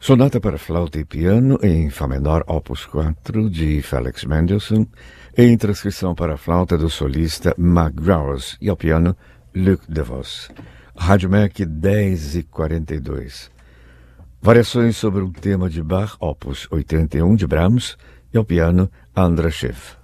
Sonata para flauta e piano em Fá menor, opus 4, de Felix Mendelssohn, em transcrição para flauta do solista Mac Growers e ao piano Luc DeVos. Rádio MEC 10h42. Variações sobre o tema de Bach, opus 81, de Brahms, e ao piano Andras Schiff.